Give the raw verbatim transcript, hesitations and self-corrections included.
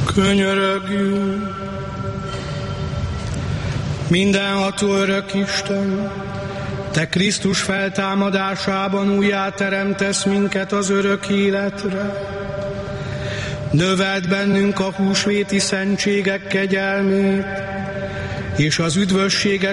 Könyörögjünk! Mindenható örök Isten, Te Krisztus feltámadásában újjáteremtesz minket az örök életre. Növeld bennünk a húsvéti szentségek kegyelmét, és az üdvösséges